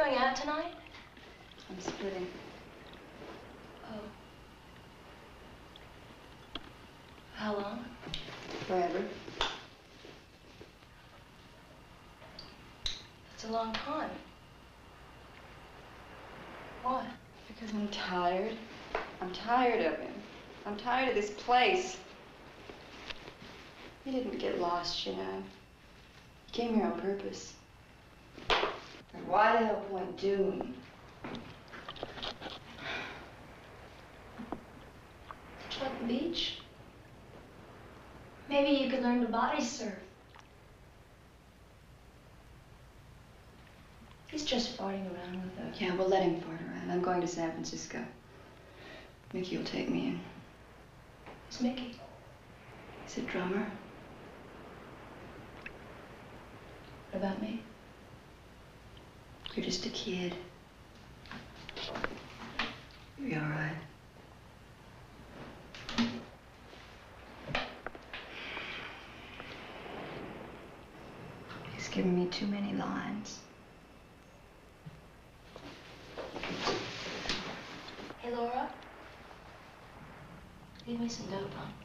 going out tonight? I'm splitting. Oh. How long? Forever. That's a long time. Why? Because I'm tired. I'm tired of him. I'm tired of this place. He didn't get lost, you know. He came here on purpose. And why the hell Point Doom? Did you like the beach? Maybe you could learn to body surf. He's just farting around with her. Yeah, we'll let him fart around. I'm going to San Francisco. Mickey will take me in. Who's Mickey? He's a drummer. What about me? You're just a kid. You'll be all right. He's given me too many lines. Hey, Laura. Leave me some dope, huh?